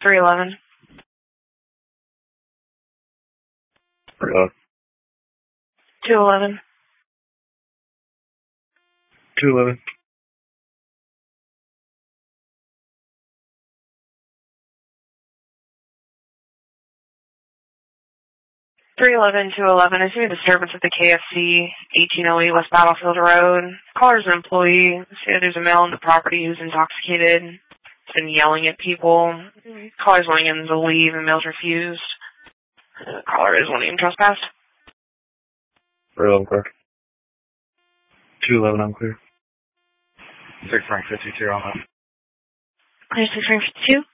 311. 211. 211. 311, 211. I see a disturbance at the KFC, 1808 West Battlefield Road. Caller's an employee. I see that there's a male on the property who's intoxicated. He's been yelling at people. Caller's wanting him to leave and mail's refused. Caller is wanting him trespassed. 311 clear. 211 unclear. 6 Frank 52 on that. Clear 6 Frank 52.